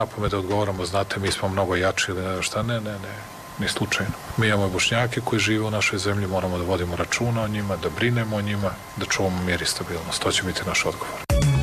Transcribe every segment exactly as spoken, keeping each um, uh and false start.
napome da odgovoramo, znate, mi smo mnogo jači ili ne, šta, ne, ne, ne, ni slučajno. Mi imamo Bošnjake koji žive u našoj zemlji, moramo da vodimo računa o njima, da brinemo o njima, da čuvamo mir i stabilnost. To će biti naš odgovor.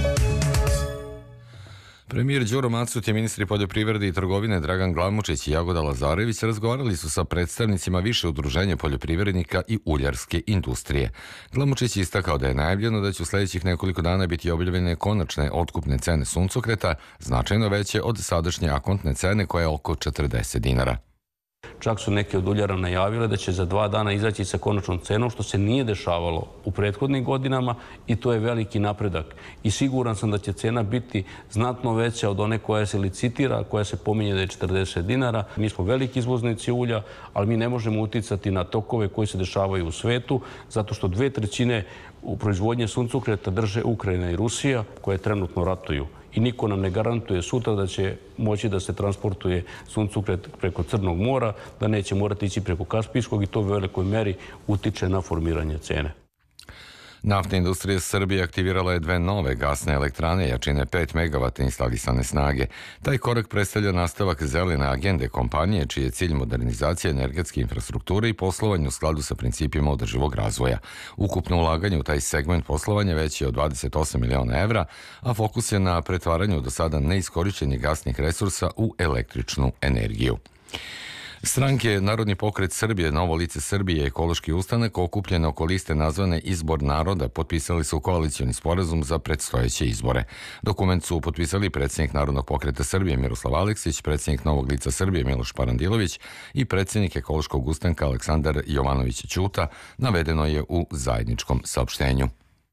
Premijer Đuro Macut i ministri poljoprivrede i trgovine Dragan Glamočić i Jagoda Lazarević razgovarali su sa predstavnicima više udruženja poljoprivrednika i uljarske industrije. Glamočić je istakao da je najavljeno da će u sljedećih nekoliko dana biti objavljene konačne otkupne cene suncokreta, značajno veće od sadašnje akontne cene koja je oko četrdeset dinara. Čak su neke od uljara najavile da će za dva dana izaći sa konačnom cenom, što se nije dešavalo u prethodnim godinama i to je veliki napredak. I siguran sam da će cena biti znatno veća od one koja se licitira, koja se pominje da je četrdeset dinara. Mi smo veliki izvoznici ulja, ali mi ne možemo uticati na tokove koji se dešavaju u svetu, zato što dve trećine u proizvodnje suncokreta drže Ukrajina i Rusija, koje trenutno ratuju. I niko nam ne garantuje sutra da će moći da se transportuje suncokret preko Crnog mora, da neće morati ići preko Kaspijskog i to u velikoj meri utiče na formiranje cene. Naftna industrija Srbije aktivirala je dve nove gasne elektrane jačine pet megavata instalisane snage. Taj korak predstavlja nastavak zelene agende kompanije, čiji je cilj modernizacija energetske infrastrukture i poslovanje u skladu sa principima održivog razvoja. Ukupno ulaganje u taj segment poslovanja veći je od dvadeset osam miliona evra, a fokus je na pretvaranju do sada neiskorišćenih gasnih resursa u električnu energiju. Stranke Narodni pokret Srbije, Novo lice Srbije i Ekološki ustanak okupljene oko liste nazvane Izbor naroda potpisali su koalicioni sporazum za predstojeće izbore. Dokument su potpisali predsjednik Narodnog pokreta Srbije Miroslav Aleksić, predsjednik Novog lica Srbije Miloš Parandilović i predsjednik Ekološkog ustanka Aleksandar Jovanović Ćuta, navedeno je u zajedničkom saopštenju.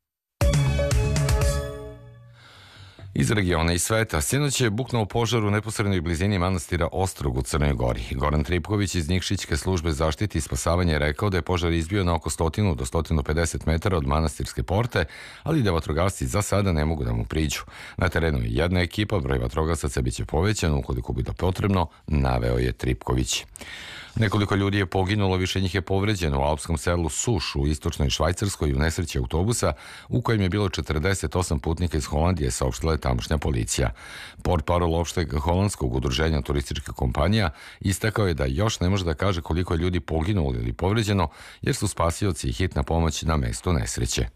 Iz regiona i sveta, sinoć je buknuo požar u neposrednoj blizini manastira Ostrog u Crnoj Gori. Goran Tripković iz Nikšićke službe zaštite i spasavanja je rekao da je požar izbio na oko sto do sto pedeset metara od manastirske porte, ali da vatrogasci za sada ne mogu da mu priđu. Na terenu je jedna ekipa, broj vatrogasaca biće povećan ukoliko bude potrebno, naveo je Tripković. Nekoliko ljudi je poginulo, više njih je povređeno u alpskom selu Suš u istočnoj Švajcarskoj u nesreći autobusa u kojem je bilo četrdeset osam putnika iz Holandije, saopštila je tamošnja policija. Portparol opšteg holandskog udruženja turističkih kompanija istakao je da još ne može da kaže koliko je ljudi poginulo ili povređeno, jer su spasioci i hitna pomoć na mestu nesreće.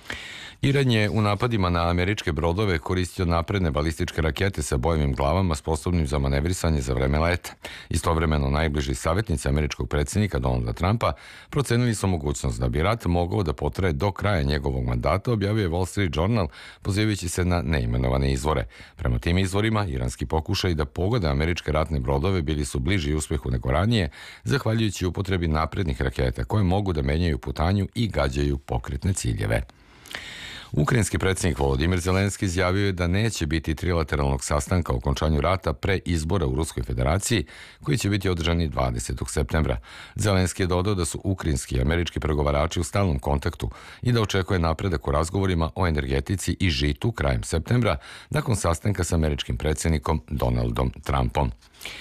Iran je u napadima na američke brodove koristio napredne balističke rakete sa bojevim glavama sposobnim za manevrisanje za vreme leta. Istovremeno, najbliži savjetnici američkog predsjednika Donalda Trumpa procenili su mogućnost da bi rat mogao da potraje do kraja njegovog mandata, objavio je Wall Street Journal, pozivajući se na neimenovane izvore. Prema tim izvorima, iranski pokušaj da pogode američke ratne brodove bili su bliži uspehu nego ranije, zahvaljujući upotrebi naprednih raketa koje mogu da menjaju putanju i gađaju pokretne ciljeve. Ukrajinski predsjednik Volodimir Zelenski izjavio je da neće biti trilateralnog sastanka o okončanju rata pre izbora u Ruskoj federaciji, koji će biti održani dvadesetog septembra. Zelenski je dodao da su ukrajinski i američki pregovarači u stalnom kontaktu i da očekuje napredak u razgovorima o energetici i žitu krajem septembra, nakon sastanka sa američkim predsjednikom Donaldom Trumpom.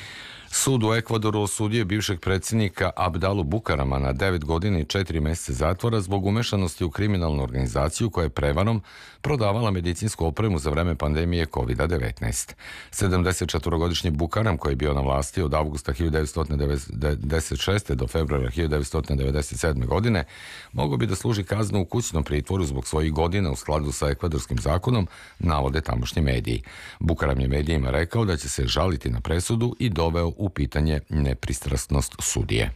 Sud u Ekvadoru osudio je bivšeg predsjednika Abdalu Bukarama na devet godina i četiri mjeseca zatvora zbog umešanosti u kriminalnu organizaciju koja je prevarom prodavala medicinsku opremu za vreme pandemije kovid devetnaest. sedamdesetčetvorogodišnji Bukaram, koji je bio na vlasti od avgusta hiljadu devetsto devedeset šeste. do februara hiljadu devetsto devedeset sedme. godine, mogao bi da služi kaznu u kućnom pritvoru zbog svojih godina u skladu sa ekvadorskim zakonom, navode tamošnji mediji. Bukaram je medijima rekao da će se žaliti na presudu i doveo u pitanje nepristrasnost sudije.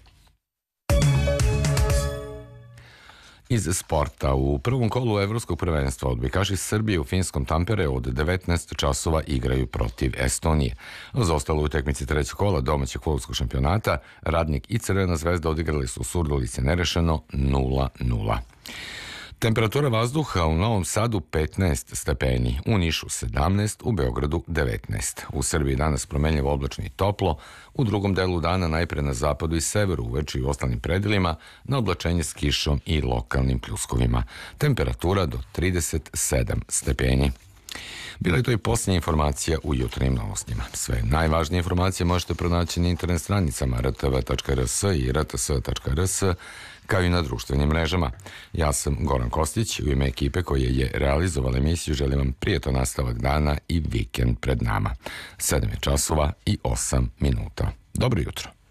Iz sporta, u prvom kolu evropskog prvenstva odbojkaši Srbije u finskom Tampere od devetnaest časova igraju protiv Estonije. Za ostalo utakmici trećeg kola domaćeg fudbalskog šampionata Radnik i Crvena zvezda odigrali su u Surdulici nerešeno nula nula. Temperatura vazduha u Novom Sadu petnaest stepeni, u Nišu sedamnaest, u Beogradu devetnaest. U Srbiji danas promenljivo oblačno i toplo, u drugom delu dana najpre na zapadu i severu, uveče i u ostalim predelima, na oblačenje s kišom i lokalnim pljuskovima. Temperatura do trideset sedam stepeni. Bila je to i posljednja informacija u jutarnjim novostima. Sve najvažnije informacije možete pronaći na internet stranicama r t v tačka r s i r t s tačka r s, kao i na društvenim mrežama. Ja sam Goran Kostić, u ime ekipe koja je realizovala emisiju želim vam prijetan nastavak dana i vikend pred nama. sedam je časova i osam minuta. Dobro jutro.